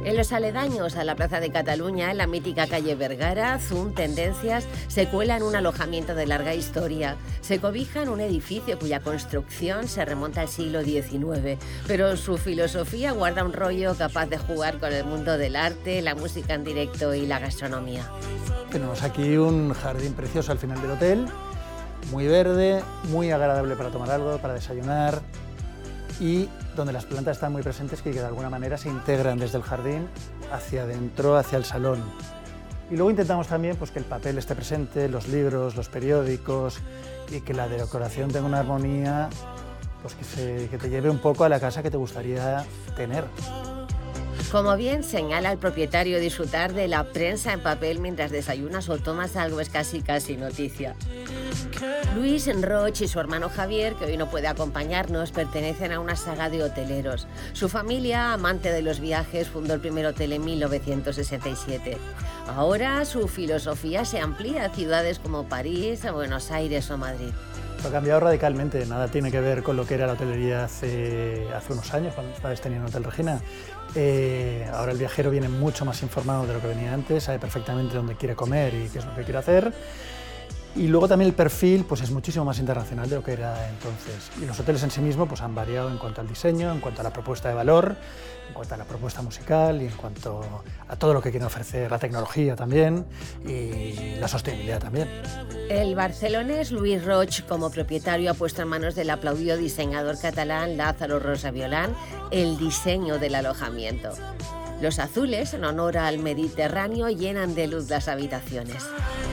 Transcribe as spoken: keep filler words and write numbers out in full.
En los aledaños a la Plaza de Cataluña, en la mítica calle Vergara, Zoom Tendencias se cuela en un alojamiento de larga historia. Se cobija en un edificio cuya construcción se remonta al siglo diecinueve, pero su filosofía guarda un rollo capaz de jugar con el mundo del arte, la música en directo y la gastronomía. Tenemos aquí un jardín precioso al final del hotel, muy verde, muy agradable para tomar algo, para desayunar, y donde las plantas están muy presentes, que de alguna manera se integran desde el jardín hacia adentro, hacia el salón. Y luego intentamos también pues, que el papel esté presente, los libros, los periódicos, y que la decoración tenga una armonía pues, que, se, que te lleve un poco a la casa que te gustaría tener. Como bien señala el propietario, disfrutar de la prensa en papel mientras desayunas o tomas algo es casi casi noticia. Luis Roig y su hermano Javier, que hoy no puede acompañarnos, pertenecen a una saga de hoteleros. Su familia, amante de los viajes, fundó el primer hotel en mil novecientos sesenta y siete. Ahora su filosofía se amplía a ciudades como París, Buenos Aires o Madrid. Ha cambiado radicalmente, nada tiene que ver con lo que era la hotelería hace, hace unos años, cuando estabas teniendo Hotel Regina. Eh, ahora el viajero viene mucho más informado de lo que venía antes, sabe perfectamente dónde quiere comer y qué es lo que quiere hacer. Y luego también el perfil pues, es muchísimo más internacional de lo que era entonces. Y los hoteles en sí mismos pues, han variado en cuanto al diseño, en cuanto a la propuesta de valor, en cuanto a la propuesta musical y en cuanto a todo lo que quieren ofrecer, la tecnología también y la sostenibilidad también. El barcelonés Luis Roig, como propietario, ha puesto en manos del aplaudido diseñador catalán Lázaro Rosaviolán el diseño del alojamiento. Los azules, en honor al Mediterráneo, llenan de luz las habitaciones.